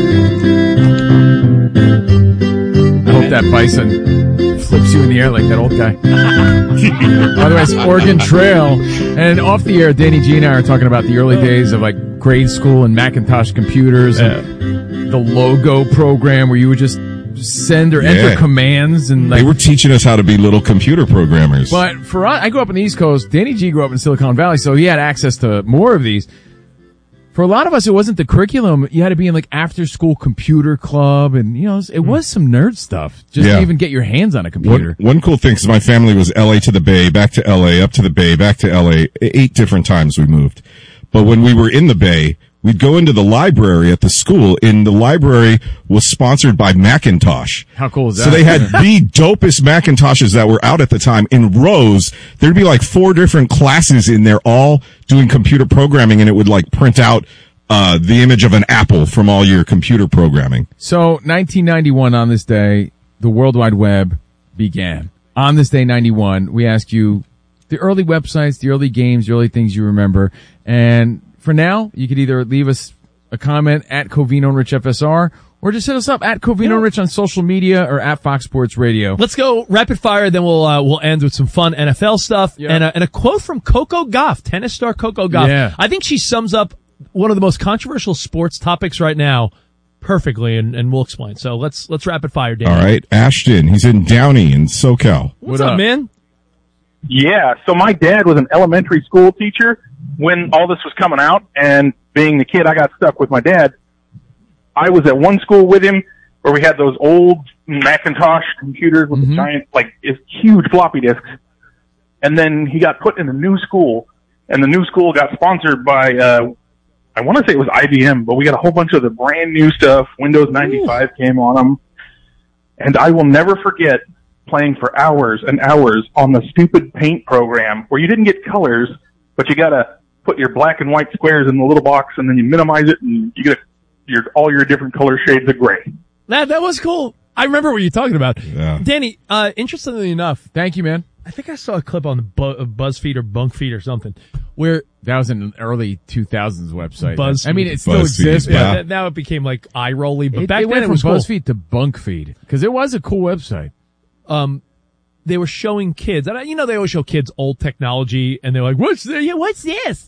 I hope that bison flips you in the air like that old guy. By the way, it's Oregon Trail. And off the air, Danny G and I are talking about the early days of like grade school and Macintosh computers and the logo program where you would just send or enter commands. And like, they were teaching us how to be little computer programmers. But for us, I grew up on the East Coast. Danny G grew up in Silicon Valley, so he had access to more of these. For a lot of us, it wasn't the curriculum. You had to be in like after-school computer club, and you know, it was some nerd stuff just to even get your hands on a computer. One cool thing is my family was LA to the Bay, back to LA, up to the Bay, back to LA. 8 different times we moved. But when we were in the Bay, we'd go into the library at the school, and the library was sponsored by Macintosh. How cool is that? So they had the dopest Macintoshes that were out at the time in rows. There'd be like 4 different classes in there, all doing computer programming, and it would like print out the image of an apple from all your computer programming. So 1991, on this day, the World Wide Web began. On this day, 91, we ask you the early websites, the early games, the early things you remember, and for now, you could either leave us a comment at Covino and Rich FSR, or just hit us up at Covino and Rich on social media or at Fox Sports Radio. Let's go rapid fire, then we'll end with some fun NFL stuff and a quote from Coco Gauff, tennis star Coco Gauff. Yeah. I think she sums up one of the most controversial sports topics right now perfectly, and we'll explain. So let's rapid fire, Dan. All right, Ashton, he's in Downey in SoCal. What's up, man? Yeah, so my dad was an elementary school teacher when all this was coming out, and being the kid I got stuck with my dad, I was at one school with him where we had those old Macintosh computers with the giant, like, huge floppy disks. And then he got put in a new school, and the new school got sponsored by, I want to say it was IBM, but we got a whole bunch of the brand new stuff. Windows 95 came on them. And I will never forget playing for hours and hours on the stupid paint program where you didn't get colors, but you gotta put your black and white squares in the little box, and then you minimize it, and you get all your different color shades of gray. That was cool. I remember what you're talking about. Yeah. Danny, interestingly enough, thank you, man. I think I saw a clip on the BuzzFeed or BunkFeed or something where that was an early 2000s website. BuzzFeed. I mean, it still exists, but now it became like eye rolly. But back then it was cool. BuzzFeed to BunkFeed because it was a cool website. They were showing kids, and they always show kids old technology, and they're like, "What's this? Yeah, what's this?"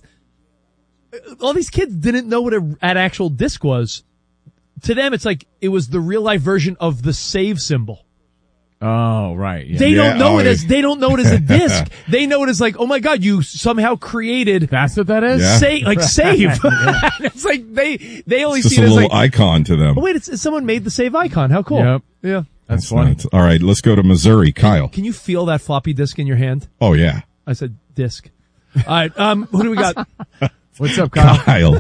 All these kids didn't know what an actual disc was. To them, it's like it was the real life version of the save symbol. Oh, right. Yeah. They don't know it as a disc. They know it as like, oh my God, you somehow created. That's what that is? Yeah. Save. It's like they only it's see just it a as little like icon to them. Oh wait, someone made the save icon. How cool. Yep. Yeah. That's funny. Nuts. All right, let's go to Missouri. Kyle. Can you feel that floppy disk in your hand? Oh yeah. I said disc. All right. Who do we got? What's up, Kyle?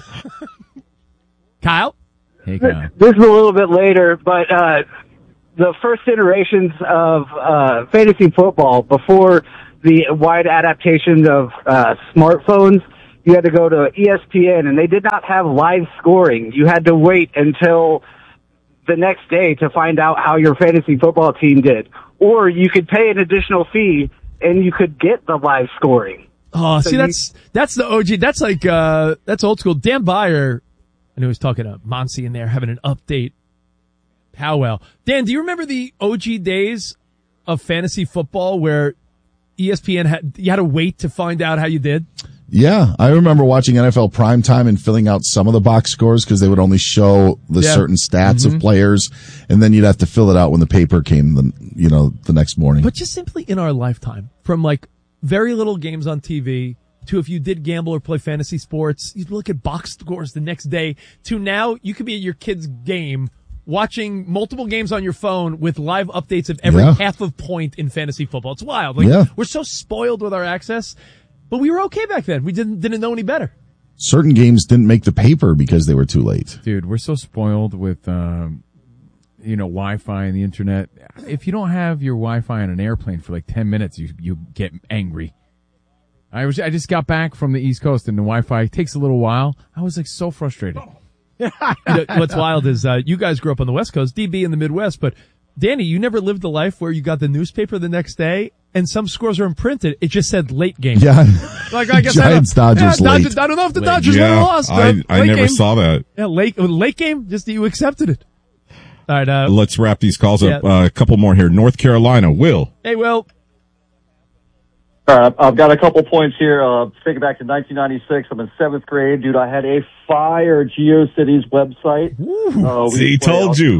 Kyle? Hey, Kyle. This is a little bit later, but the first iterations of fantasy football, before the wide adaptation of smartphones, you had to go to ESPN, and they did not have live scoring. You had to wait until the next day to find out how your fantasy football team did. Or you could pay an additional fee, and you could get the live scoring. Oh, so see, that's the OG. That's like, that's old school. Dan Beyer, I know he was talking to Monsi in there, having an update powwow. Dan, do you remember the OG days of fantasy football where ESPN you had to wait to find out how you did? Yeah, I remember watching NFL Primetime and filling out some of the box scores because they would only show the certain stats of players, and then you'd have to fill it out when the paper came the next morning. But just simply in our lifetime, from like very little games on TV to if you did gamble or play fantasy sports, you'd look at box scores the next day, to now you could be at your kid's game watching multiple games on your phone with live updates of every half of point in fantasy football. It's wild. We're so spoiled with our access, but we were okay back then. We didn't know any better. Certain games didn't make the paper because they were too late. Dude, we're so spoiled with, Wi-Fi and the internet. If you don't have your Wi-Fi on an airplane for like 10 minutes, you get angry. I just got back from the East Coast and the Wi-Fi takes a little while. I was like so frustrated. What's wild is you guys grew up on the West Coast, DB in the Midwest, but Danny, you never lived a life where you got the newspaper the next day and some scores are imprinted. It just said late game. Yeah. Like I guess Giants, Dodgers late. I don't know if the Dodgers would have lost. I never game. saw that. Yeah, late game, just you accepted it. All right. Let's wrap these calls up. A couple more here. North Carolina. Will. Hey, Will. All right, I've got a couple points here. Take it back to 1996. I'm in 7th grade. Dude, I had a fire GeoCities website. He told you.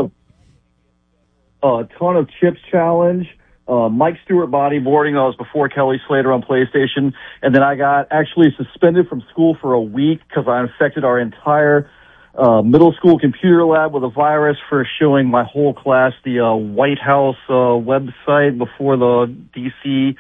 A ton of Chips Challenge, Mike Stewart bodyboarding. I was before Kelly Slater on PlayStation. And then I got actually suspended from school for a week because I infected our entire middle school computer lab with a virus for showing my whole class the White House website before the DC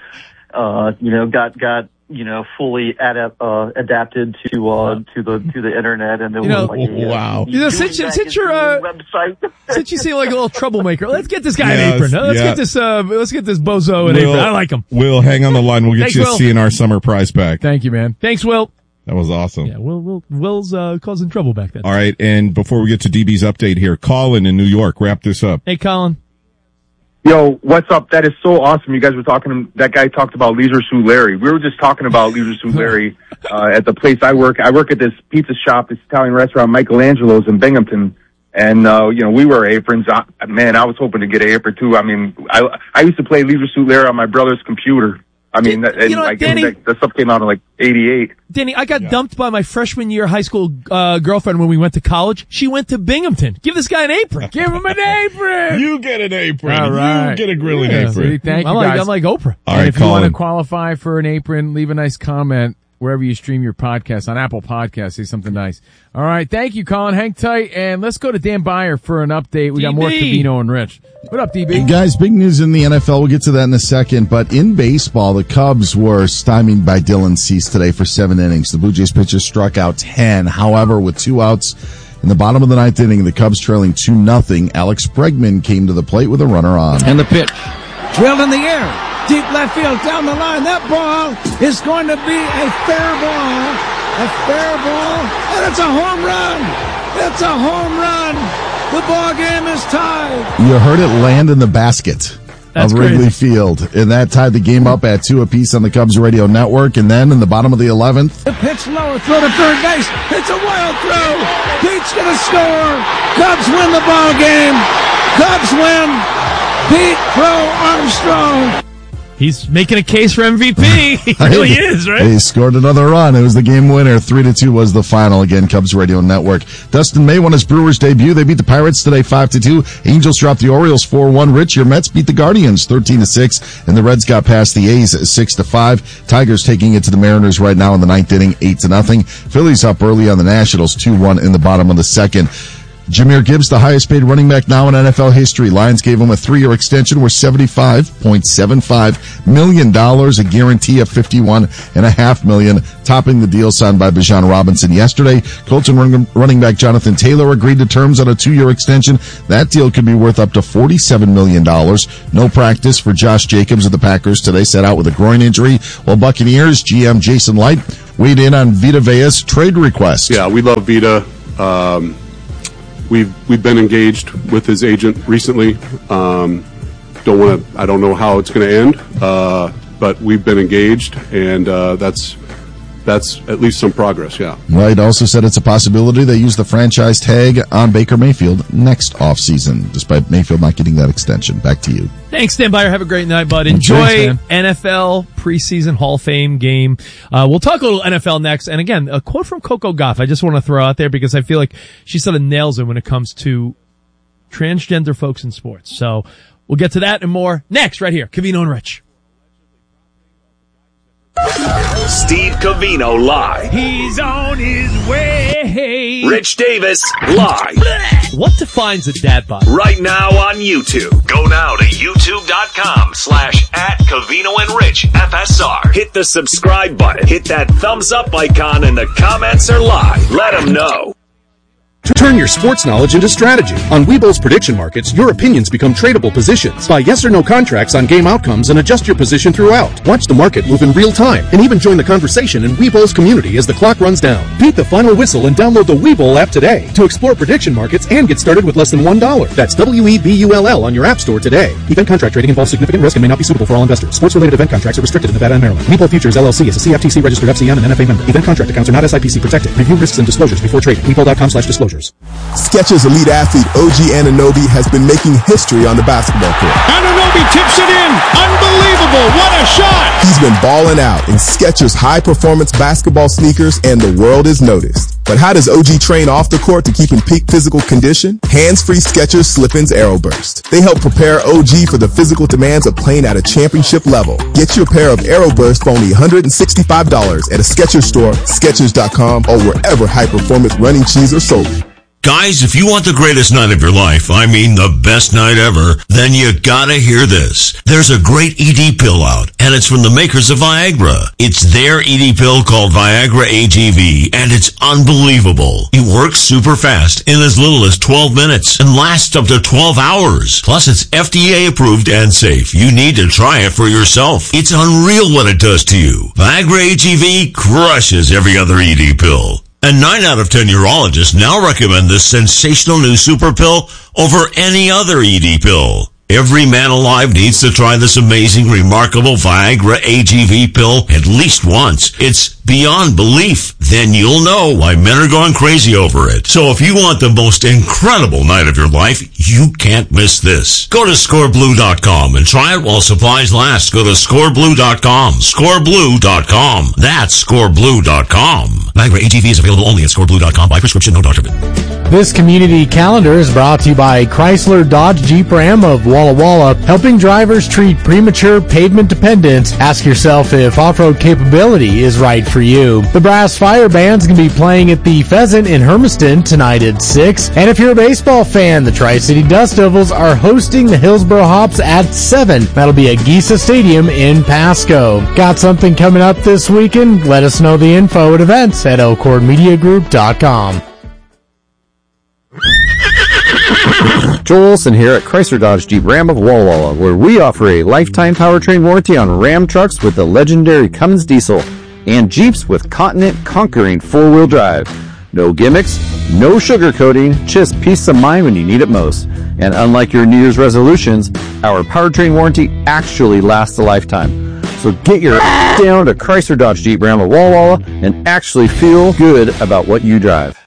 got fully adapted to the internet, and wow. Since your website, since you seem like a little troublemaker, let's get this guy an apron. Let's get this bozo an apron. I like him. Will, hang on the line. We'll get Thanks, you a Will. CNR summer prize back. Thank you, man. Thanks, Will. That was awesome. Yeah, Will's causing trouble back then. All right, and before we get to DB's update here, Colin in New York, wrap this up. Hey, Colin. Yo, what's up? That is so awesome. You guys were talking, that guy talked about Leisure Suit Larry. We were just talking about Leisure Suit Larry, at the place I work. I work at this pizza shop, this Italian restaurant, Michelangelo's in Binghamton. And, we wear aprons. I was hoping to get an apron too. I mean, I used to play Leisure Suit Larry on my brother's computer. I mean, Danny, that stuff came out in like 88. Danny, I got dumped by my freshman year high school girlfriend when we went to college. She went to Binghamton. Give this guy an apron. Give him an apron. You get an apron. All right. You get a grilling apron. See, thank you, guys. I'm like Oprah. All and right, if you want Colin. to qualify for an apron, leave a nice comment wherever you stream your podcast. On Apple Podcasts, say something nice. All right, thank you, Colin. Hang tight, and let's go to Dan Beyer for an update. We got more Cavino and Rich. What up, DB? Guys, big news in the NFL. We'll get to that in a second. But in baseball, the Cubs were stymied by Dylan Cease today for 7 innings. The Blue Jays pitcher struck out 10. However, with 2 outs in the bottom of the 9th inning, the Cubs trailing 2-0, Alex Bregman came to the plate with a runner on. And the pitch. Drilled in the air. Deep left field down the line. That ball is going to be a fair ball. A fair ball. And it's a home run. It's a home run. The ball game is tied. You heard it land in the basket. That's of Wrigley crazy. Field. And that tied the game up at 2 apiece on the Cubs radio network. And then in the bottom of the 11th, The pitch low, throw to third base. It's a wild throw. Pete's going to score. Cubs win the ball game. Cubs win. Pete Crow Armstrong. He's making a case for MVP. He really is, right? He scored another run. It was the game winner. 3-2 was the final. Again, Cubs radio network. Dustin May won his Brewers debut. They beat the Pirates today 5-2. Angels dropped the Orioles 4-1. Rich, your Mets beat the Guardians 13-6. And the Reds got past the A's 6-5. Tigers taking it to the Mariners right now in the 9th inning 8-0. Phillies up early on the Nationals 2-1 in the bottom of the 2nd. Jahmyr Gibbs, the highest paid running back now in NFL history. Lions gave him a 3-year extension worth $75.75 million, a guarantee of $51.5 million, topping the deal signed by Bijan Robinson yesterday. Colts running back Jonathan Taylor agreed to terms on a 2-year extension. That deal could be worth up to $47 million. No practice for Josh Jacobs of the Packers today, set out with a groin injury, while Buccaneers GM Jason Light weighed in on Vita Vea's trade request. Yeah, we love Vita. We've been engaged with his agent recently. I don't know how it's going to end, but we've been engaged, and that's at least some progress. Yeah. Light also said it's a possibility they use the franchise tag on Baker Mayfield next offseason, despite Mayfield not getting that extension. Back to you. Thanks, Dan Byer. Have a great night, bud. Enjoy NFL preseason Hall of Fame game. We'll talk a little NFL next. And again, a quote from Coco Gauff I just want to throw out there because I feel like she sort of nails it when it comes to transgender folks in sports. So we'll get to that and more next right here. Covino and Rich. Steve Covino live. He's on his way. Rich Davis live. What defines a dad bod? Right now on YouTube. Go now to youtube.com/@Covino and Rich FSR. Hit the subscribe button. Hit that thumbs up icon and the comments are live. Let them know. Turn your sports knowledge into strategy. On Webull's prediction markets, your opinions become tradable positions. Buy yes or no contracts on game outcomes and adjust your position throughout. Watch the market move in real time and even join the conversation in Webull's community as the clock runs down. Beat the final whistle and download the Webull app today to explore prediction markets and get started with less than $1. That's WEBULL on your app store today. Event contract trading involves significant risk and may not be suitable for all investors. Sports-related event contracts are restricted in Nevada and Maryland. Webull Futures LLC is a CFTC registered FCM and NFA member. Event contract accounts are not SIPC protected. Review risks and disclosures before trading. Webull.com/disclosures. Skechers elite athlete OG Anunoby has been making history on the basketball court. Anunoby tips it in. Unbelievable. What a shot. He's been balling out in Skechers high-performance basketball sneakers, and the world has noticed. But how does OG train off the court to keep in peak physical condition? Hands-free Skechers Slip-ins Aeroburst. They help prepare OG for the physical demands of playing at a championship level. Get your pair of Aeroburst for only $165 at a Skechers store, Skechers.com, or wherever high-performance running shoes are sold. Guys, if you want the greatest night of your life, I mean the best night ever, then you gotta hear this. There's a great ED pill out, and it's from the makers of Viagra. It's their ED pill called Viagra AGV, and it's unbelievable. It works super fast in as little as 12 minutes and lasts up to 12 hours. Plus, it's FDA approved and safe. You need to try it for yourself. It's unreal what it does to you. Viagra AGV crushes every other ED pill. And 9 out of 10 urologists now recommend this sensational new super pill over any other ED pill. Every man alive needs to try this amazing, remarkable Viagra AGV pill at least once. It's beyond belief. Then you'll know why men are going crazy over it. So if you want the most incredible night of your life, you can't miss this. Go to scoreblue.com and try it while supplies last. Go to scoreblue.com. Scoreblue.com. That's scoreblue.com. Viagra AGV is available only at scoreblue.com by prescription, no doctor. This community calendar is brought to you by Chrysler Dodge Jeep Ram of Walla Walla, helping drivers treat premature pavement dependence. Ask yourself if off-road capability is right for you. The Brass Fire Band's going to be playing at the Pheasant in Hermiston tonight at 6. And if you're a baseball fan, the Tri-City Dust Devils are hosting the Hillsboro Hops at 7. That'll be at Giesa Stadium in Pasco. Got something coming up this weekend? Let us know the info at events at elkhornmediagroup.com. Joel Olson here at Chrysler Dodge Jeep Ram of Walla Walla, where we offer a lifetime powertrain warranty on Ram trucks with the legendary Cummins diesel and Jeeps with Continent conquering four-wheel drive. No gimmicks, no sugarcoating, just peace of mind when you need it most. And unlike your New Year's resolutions, our powertrain warranty actually lasts a lifetime. So get your down to Chrysler Dodge Jeep Ram of Walla Walla and actually feel good about what you drive.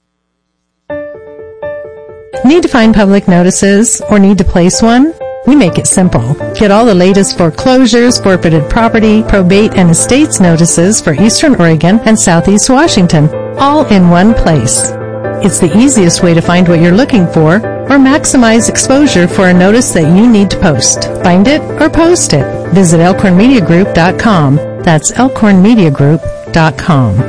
Need to find public notices or need to place one? We make it simple. Get all the latest foreclosures, forfeited property, probate, and estates notices for Eastern Oregon and Southeast Washington, all in one place. It's the easiest way to find what you're looking for or maximize exposure for a notice that you need to post. Find it or post it. Visit elkhornmediagroup.com. That's elkhornmediagroup.com.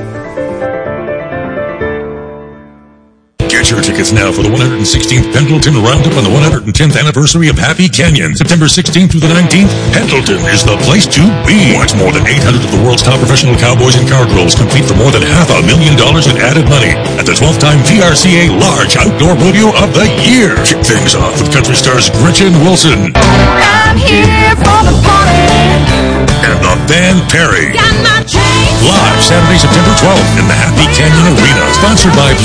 Get your tickets now for the 116th Pendleton Roundup on the 110th anniversary of Happy Canyon. September 16th through the 19th, Pendleton is the place to be. Watch more than 800 of the world's top professional cowboys and cowgirls compete for more than $500,000 in added money at the 12th time VRCA Large Outdoor Rodeo of the Year. Kick things off with country stars Gretchen Wilson. I'm here for the party. And the band Perry. Got my chain. Live Saturday, September 12th in the Happy Canyon Arena. Sponsored by